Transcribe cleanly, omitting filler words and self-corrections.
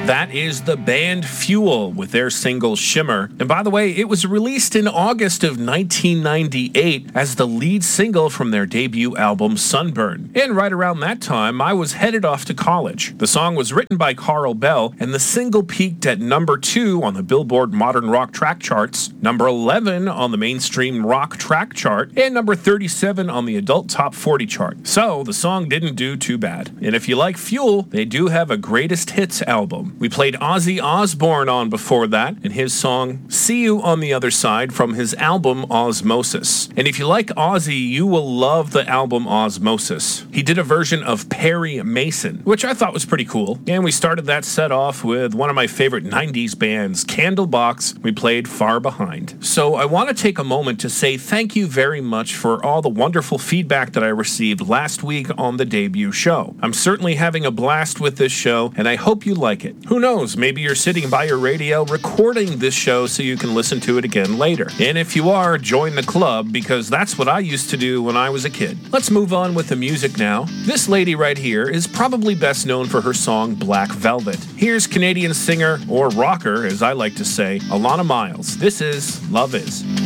That is the band Fuel with their single Shimmer. And by the way, it was released in August of 1998 as the lead single from their debut album Sunburn. And right around that time, I was headed off to college. The song was written by Carl Bell, and the single peaked at number 2 on the Billboard Modern Rock Track Charts, number 11 on the Mainstream Rock Track Chart, and number 37 on the Adult Top 40 chart. So the song didn't do too bad. And if you like Fuel, they do have a greatest hits album. We played Ozzy Osbourne on before that, and his song See You on the Other Side from his album Osmosis. And if you like Ozzy, you will love the album Osmosis. He did a version of Perry Mason, which I thought was pretty cool. And we started that set off with one of my favorite 90s bands, Candlebox. We played Far Behind. So I want to take a moment to say thank you very much for all the wonderful feedback that I received last week on the debut show. I'm certainly having a blast with this show, and I hope you like it. Who knows, maybe you're sitting by your radio recording this show so you can listen to it again later. And if you are, join the club, because that's what I used to do when I was a kid. Let's move on with the music now. This lady right here is probably best known for her song Black Velvet. Here's Canadian singer, or rocker as I like to say, Alana Miles. This is Love Is.